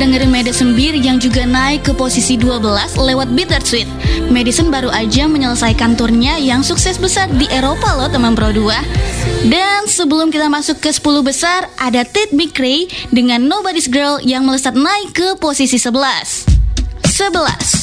dengerin Madison Beer yang juga naik ke posisi 12 lewat Bittersweet. Madison baru aja menyelesaikan turnya yang sukses besar di Eropa loh teman Pro 2. Dan sebelum kita masuk ke 10 besar, ada Tate McRae dengan Nobody's Girl yang melesat naik ke posisi 11.